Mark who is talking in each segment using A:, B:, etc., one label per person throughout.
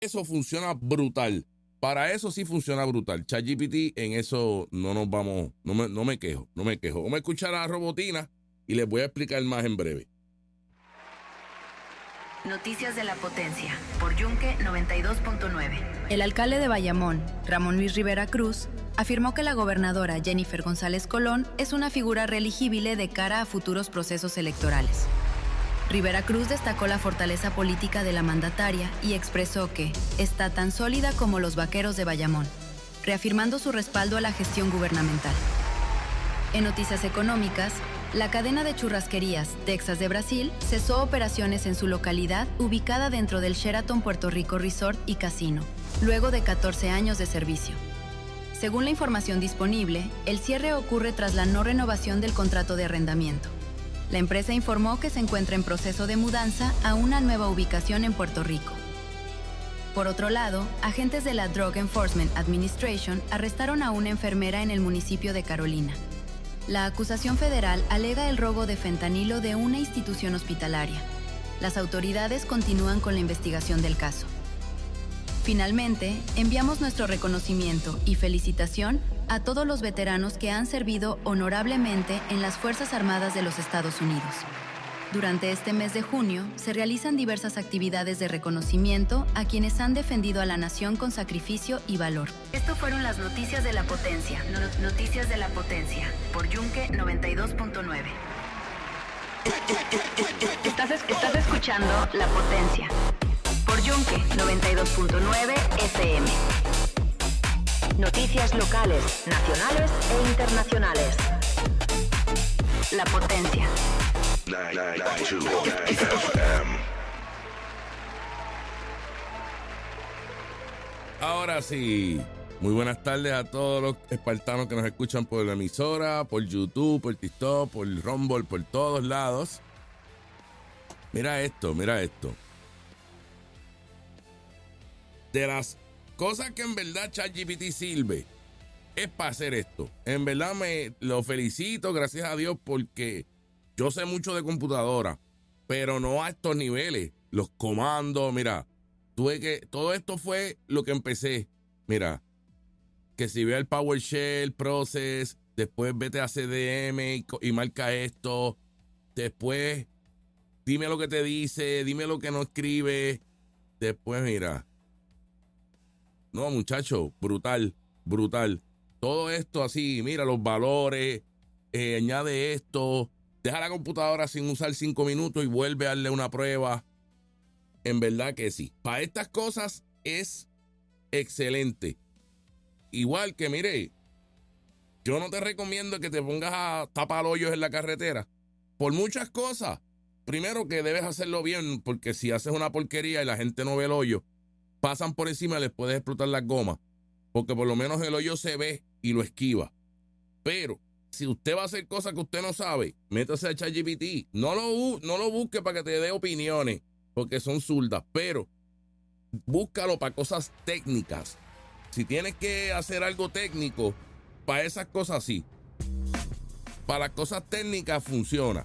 A: Eso funciona brutal. Para eso sí funciona brutal. ChatGPT, en eso no nos vamos, no me quejo. Vamos a escuchar a Robotina y les voy a explicar más en breve.
B: Noticias de la Potencia, por Yunque 92.9.
C: El alcalde de Bayamón, Ramón Luis Rivera Cruz, afirmó que la gobernadora Jennifer González Colón es una figura reelegible de cara a futuros procesos electorales. Rivera Cruz destacó la fortaleza política de la mandataria y expresó que está tan sólida como los vaqueros de Bayamón, reafirmando su respaldo a la gestión gubernamental. En noticias económicas, la cadena de churrasquerías Texas de Brasil cesó operaciones en su localidad ubicada dentro del Sheraton Puerto Rico Resort y Casino, luego de 14 años de servicio. Según la información disponible, el cierre ocurre tras la no renovación del contrato de arrendamiento. La empresa informó que se encuentra en proceso de mudanza a una nueva ubicación en Puerto Rico. Por otro lado, agentes de la Drug Enforcement Administration arrestaron a una enfermera en el municipio de Carolina. La acusación federal alega el robo de fentanilo de una institución hospitalaria. Las autoridades continúan con la investigación del caso. Finalmente, enviamos nuestro reconocimiento y felicitación a todos los veteranos que han servido honorablemente en las Fuerzas Armadas de los Estados Unidos. Durante este mes de junio, se realizan diversas actividades de reconocimiento a quienes han defendido a la nación con sacrificio y valor.
B: Esto fueron las Noticias de la Potencia. Noticias de la Potencia, por Yunque 92.9. Estás escuchando La Potencia, por Yunque 92.9 FM. Noticias locales, nacionales e internacionales. La Potencia.
D: 992 FM.
A: Ahora sí, muy buenas tardes a todos los espartanos que nos escuchan por la emisora, por YouTube, por TikTok, por Rumble, por todos lados. Mira esto. De las cosas que en verdad ChatGPT sirve, es para hacer esto. En verdad me lo felicito, gracias a Dios, porque yo sé mucho de computadora, pero no a estos niveles. Los comandos, mira, todo esto fue lo que empecé. Mira, que si ve el PowerShell process, después vete a CDM y marca esto, después dime lo que te dice, dime lo que no escribe, después mira. No, muchacho, brutal. Todo esto así, mira los valores, añade esto. Deja la computadora sin usar 5 minutos y vuelve a darle una prueba. En verdad que sí. Para estas cosas es excelente. Igual que, mire, yo no te recomiendo que te pongas a tapar hoyos en la carretera. Por muchas cosas. Primero que debes hacerlo bien, porque si haces una porquería y la gente no ve el hoyo, pasan por encima y les puedes explotar las gomas. Porque por lo menos el hoyo se ve y lo esquiva. Pero si usted va a hacer cosas que usted no sabe, métase a ChatGPT. No lo busque para que te dé opiniones, porque son zurdas, pero búscalo para cosas técnicas. Si tienes que hacer algo técnico, para esas cosas sí. Para las cosas técnicas funciona.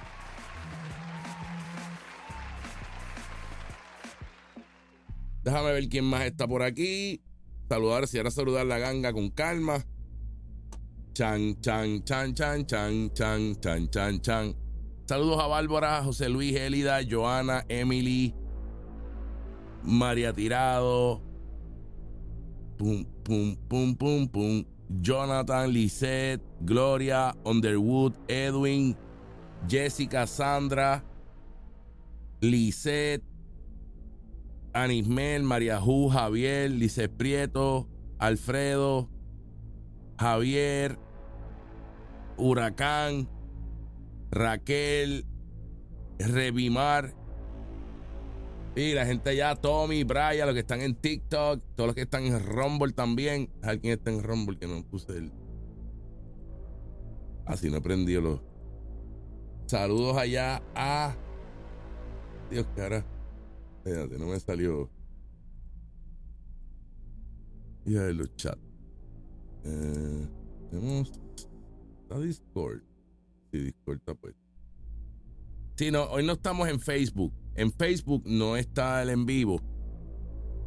A: Déjame ver quién más está por aquí. Saludar la ganga con calma. Chan. Saludos a Bárbara, José Luis, Élida, Joana, Emily, María Tirado, pum, Jonathan, Lisette, Gloria, Underwood, Edwin, Jessica, Sandra, Lisette, Anismel, María Ju, Javier, Lisette Prieto, Alfredo, Javier, Huracán, Raquel, Revimar, y la gente allá, Tommy, Brian, los que están en TikTok, todos los que están en Rumble también. ¿Alguien está en Rumble que no puse el? Así no he prendido los. Saludos allá a. Dios, cara. Espérate, no me salió. Y a ver los chats. Tenemos a Discord. Sí, Discord está puesto. Sí, no, hoy no estamos en Facebook. En Facebook no está el en vivo.